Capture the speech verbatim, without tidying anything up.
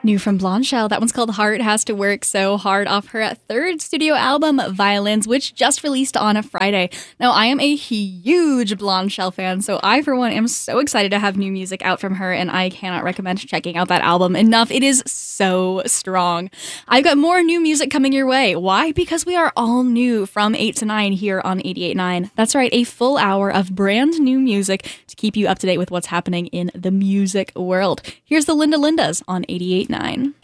New from Blondshell, that one's called Heart Has to Work So Hard off her third studio album, Violins, which just released on a Friday. Now, I am a huge Blondshell fan, so I, for one, am so excited to have new music out from her, and I cannot recommend checking out that album enough. It is so strong. I've got more new music coming your way. Why? Because we are all new from eight to nine here on eighty-eight point nine. That's right, a full hour of brand new music to keep you up to date with what's happening in the music world. Here's the Linda Lindas on eighty-eight point nine.